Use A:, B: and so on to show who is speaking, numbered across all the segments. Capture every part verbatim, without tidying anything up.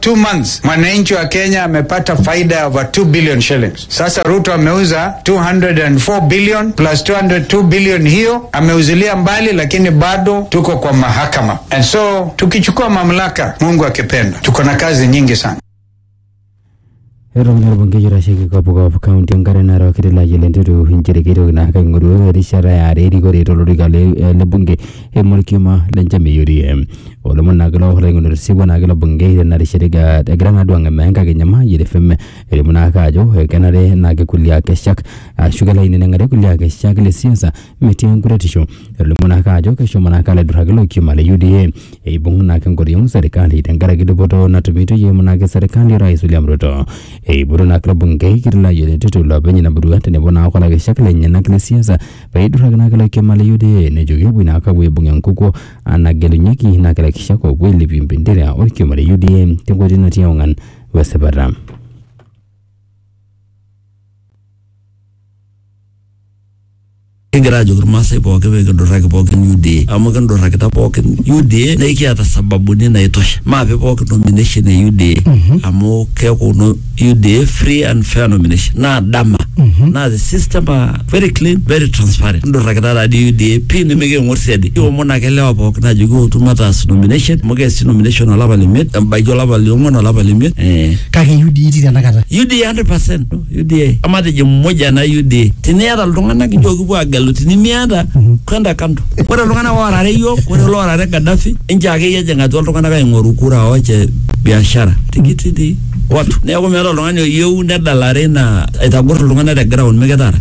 A: two months mwananchi wa Kenya amepata faida ya over two billion shillings. Sasa Ruto ameuza two hundred four billion plus two hundred two billion, hiyo ameuzilia mbali, lakini bado tuko kwa mahakama. And so tukichukua mamlaka, Mungu akipenda, tuko na kazi nyingi sana.
B: Erongero bunge jura shiki ko bugo county ngare na ro kidila yelente do hinjere kiro na ka nguru rishara ya redi ko reto loriga le le bunge e mulkima lenjame yuri em olo mona galo hore ngunu sibo na galo bunge na rishare ga grana do ngame nga nyama yele femme e mona ka jo e kanare na ke kulia ke shak shugala ine ngare kulia ke shak le siasa meti ngure tisho olo mona ka jo ke shomona ka le dragalo kima le yudi e bungu na ke ngori yung serikali tengara gido boto na tumito ye mona ke serikali rais William Ruto e buruna klabu ngai kirla yele tutu la benye na buru ate ne bona akola ke shakle nyana kle siasa bai dura kana kala ke male yude ne joge buna ka we bunga nkuko ana gelu nyaki na kala kishako we libi mbendera orke male yude tengo dina tiongan wesebaram
C: Ingera jogur masai poke we gandora ke poke yude ama gandora ke ta poke yude ne ki ata sababu ni na itosha ma be poke nomination e yude amo ke ko no yude free and fair nomination na dama na the system are very clean, very transparent. Ndora ke ta di yude pin me ge ngorsedi yo mona ke lewa poke na jogo to matters nomination mo ge nomination ala ba limit ba jo la ba limo na la ba limit eh
D: ka ke yude ti na kata
C: yude one hundred percent yude amade je mmoja na yude tinera lungana ke jogo bo agal tini miada kwenda kanto wala lungana warare yo wala lorare Gaddafi injage ye jenga to lungana ka ngoru kura wache biashara tikiti di watu ne ko mero lungana yo ne dalare na itagor lungana de ground megadara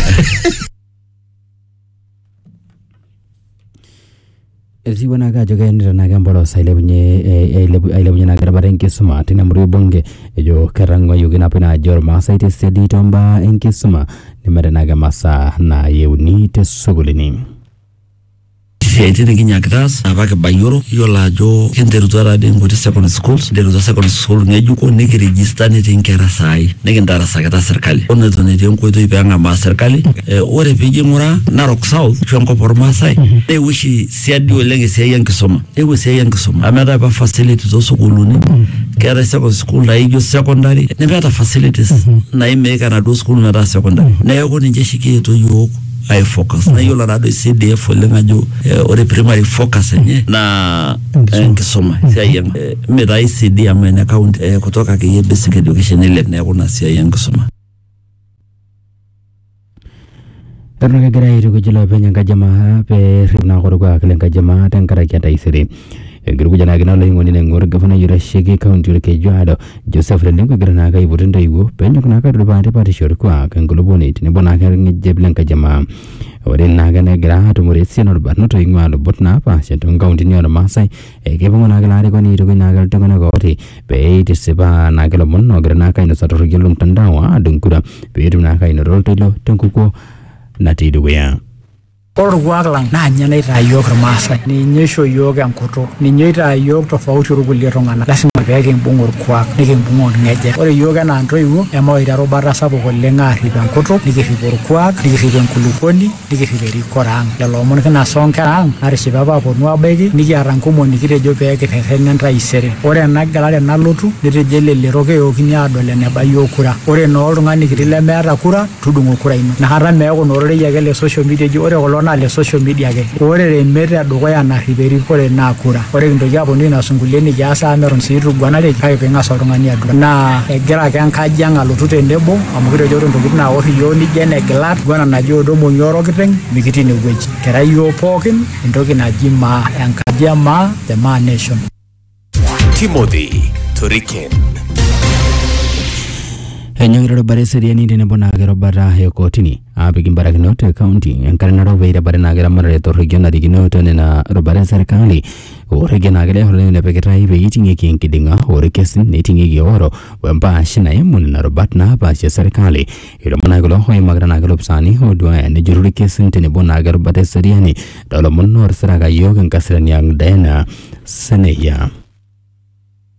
B: ezi wana ga joga ndira na gambolo saile bunye ele bunye na garabare nkisuma tina muri bonge ejo karango yugina pina jor masaite sedi tomba nkisuma ni mere na gamasa na yeuni te sugulini
C: Siyaitini kinyaktas abake bayoro yola jo kinteru tuara de ngoti secondary schools deru za secondary school ngejuko niki register niti nkera sai niki ndara sakata serikali one to niti nko ito ipeanga ma serikali ore piji ngura Narok South chonko porma sai ne wishi siadi olenge siya nkisoma ewe siya nkisoma ameda pa facility to sukuluni kera secondary school na hiyo secondary ne beta facilities na imeka na do school na da secondary na yoko ninjeshiki to yoko I focus na yola rado C D F lenga jo ore primary focus nye na nkisoma sia yang me dai C D amene account kutoka ke basic education ile na kuna sia yang nkisoma
B: Erno gara iro kujula penya kajama pe ribna korwa kelenga jama tangkara kiata isiri Guru jana gina lo ngoni ne ngor gavana yura shege county ke joado Joseph Lelengo grana ga ibutenda igo penyo kana ka rubante party shor kwa kan globone tine bona ka jeblen ka jama ore naga ne gra to more sino barno to ingwa lo botna pa seton county ni ora masai e ke bona ga lare ko ni to na ga to kana go ti pe ti seba na ga lo monno grana ka ino sato gelum tandawa dunkura pe na ka ino rol to lo tankuko nati duya
D: Orwa lang na nyana ita yok ramasa ni nyesho yoga mkoto ni nyeta yok tofauti ruguli rongana lazima bege mbungor kwa nige mbungor ngeje ore yoga na andro yu emo ida robara sabo kolenga riba mkoto nige ribor kwa nige riba kulukoni nige riberi korang lalo mon kana song karang ari sibaba po nwa bege nige arankumo nige jo bege tenen raisere ore na galare na lotu nige jele le roge yokini adole ne ba yokura ore no ngani kirile mera kura tudungo kura ino na hara me ko no re yagele social media jo ore kolona le social media ke ore re mera dogoya na riberi kore na kura ore ndo yabo ni na sunguleni ya sa meron siru gwana le kai penga so ngani adu na egera kan kajanga lutute ndebo amugire joro ndo gitna ori yo ni gene glat gwana na jodo mo nyoro kiteng mikiti ne weji kera yo pokin ndoki na jima yankajama the man nation
E: Timothy Turiken
B: Enyangiro bare seriani dene bona agero bara he kotini abigin bara ginote county enkarna ro beira bare nagera mare to regional ginote na ro bare serikali ore gena gele hole ne pegetai be yitinge kin kidinga ore kesin ne tinge gi oro wamba shina yemun na ro batna ba se serikali iro mana gelo hoy magrana gelo psani ho do ne jururi kesin tene bona agero bare seriani dolo munno saraga yogan kasran yang dena seneya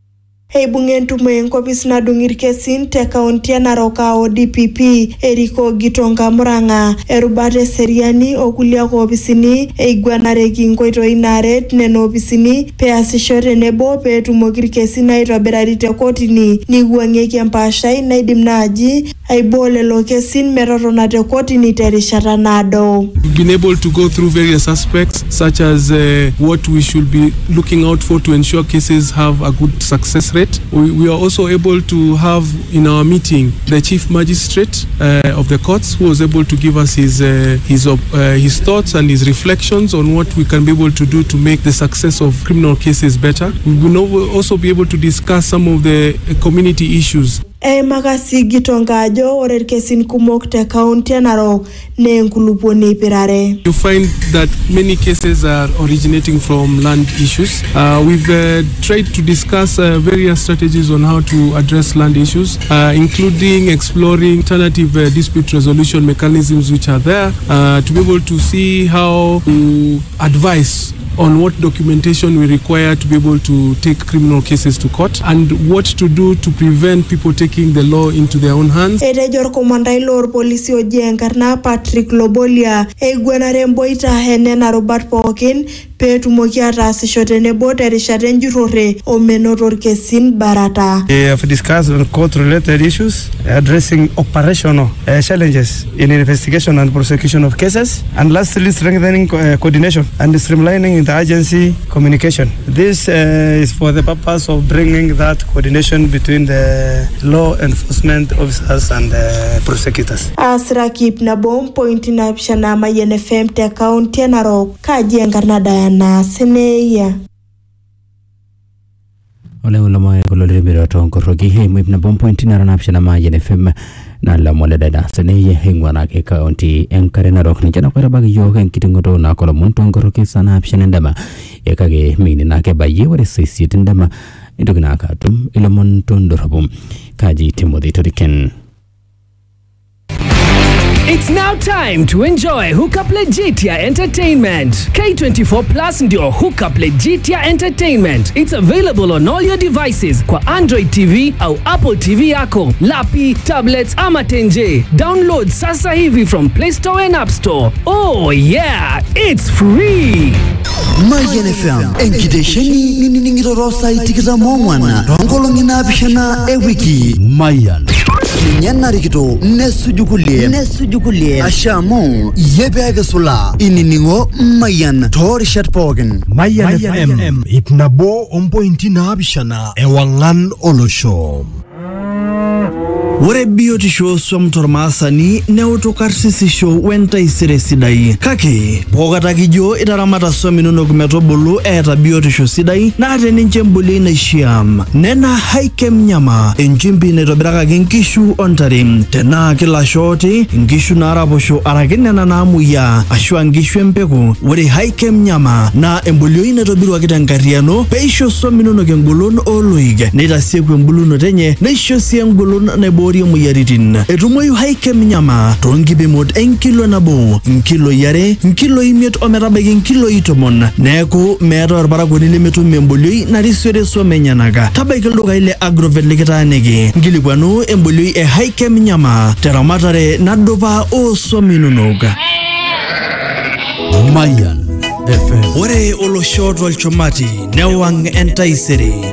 F: Eibung'e entumo enkopis nadung' irkesin te kaunti e Narok o D P P Eriko Gitonga Murang'a erubata eseriani okulie opisini eiguanareki nkoitoi naaret nena opisini peasisho tenebo peetumoki irkesin aitobirari te kotini niwuang'ieki empaashai naidim naaji aiboo lelo kesin metotona te kotini terishata naado.
G: We've been able to go through various aspects such as uh, what we should be looking out for to ensure cases have a good success rate. We, we are also able to have in our meeting the chief magistrate uh, of the courts who was able to give us his uh, his uh, his thoughts and his reflections on what we can be able to do to make the success of criminal cases better. We will also be able to discuss some of the community issues.
F: Eimaka sii Gitonga ajo ore irkesin kumok te kaunti e Narok ne enkulupuoni ipirare.
G: You find that many cases are originating from land issues. Uh, we've uh, tried to discuss uh, various strategies on how to address land issues, uh, including exploring alternative uh, dispute resolution mechanisms which are there, uh, to be able to see how to advise on what documentation we require to be able to take criminal cases to court and what to do to prevent people taking the law into their own hands.
F: Etejo orkomandai loorpolisi oji enkarna Patrick Lobolia eiguanare mboita henena rubat pookin peetumoki ataasisho tenebo terishata enjurrore omenoto irkesin barata.
H: We have discussed on court-related issues, addressing operational uh, challenges in investigation and prosecution of cases, and lastly strengthening uh, coordination and streamlining inter-agency communication. This uh, is for the purpose of bringing that coordination between the law enforcement officers and the prosecutors.
F: Asra Kip Nabom point napshana Mayen F M te kaunti e Narok kaji enkarna Diana Seneya.
B: Ole ulama kolole biro tonkoroki he mwip na bom point na napshana Mayen F M na la mole dada Seneya hingwana ke kaunti enkare Narok ni jana kwa bagi yo kan kitingoto na kola muntongoroki sana napshana ndama ekage mini na ke baye wore sisi tindama indogina akatum ilamon tondorabum kaji Timothy Toriken.
I: It's now time to enjoy Hookup Legitia Entertainment. K twenty-four Plus ndio Hookup Legitia Entertainment. It's available on all your devices kwa Android T V au Apple T V yako, lapi, tablets ama tenje. Download sasa hivi from Play Store and App Store. Oh yeah, it's free.
J: Mayen F M enkidesheni nini ningirorosa itikita mongwana rongolongi na bishana e wiki Mayen Nyana rikito nesujukulie nesujukulie ashamo yebege sula ininingo Mayen tori shatpogen
K: Mayen F M ipnabo ompointi na bishana ewangan olosho.
L: Wore biotisho somtormasani neutokarsisisho wenta isiresidai kake pokatakijo itaramata sominono kumetobulu eta biotisho sidai na teninche mbuli naishiam nena haikem nyama enjimbi naitobirakaki nkishu ontare tena kila shoti nkishu naraposho araki nena naamuya ashua nkishu empeku wore haikem nyama na embulio naitobirwaki tenkariano peisho sominono kengolon oloik neitasieku embuluno tenye neisho sie engolon naibori muyaritin etumoyu haikem nyama tongibimot enkilo nabo nkilo yare nkilo imiet ometabaiki nkilo itomon neeku meeta orparakwoni lemetum embolioi narisore somenyanaka tabaiki ildukai le Agrovet likitaaniki nkilikwanu embolioi e haikem nyama teramatare nadupa osominonok.
K: Mayen F M.
L: Ore olosho tolchumati newang entaisere.